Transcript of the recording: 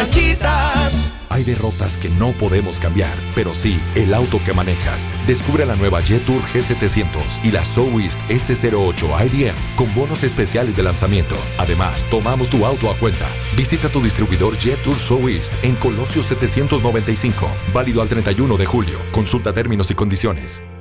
rachitas. Hay derrotas que no podemos cambiar, pero sí el auto que manejas. Descubre la nueva Jetour G700 y la Soueast S08 IDM con bonos especiales de lanzamiento. Además, tomamos tu auto a cuenta. Visita tu distribuidor Jetour Soueast en Colosio 795. Válido al 31 de julio. Consulta términos y condiciones.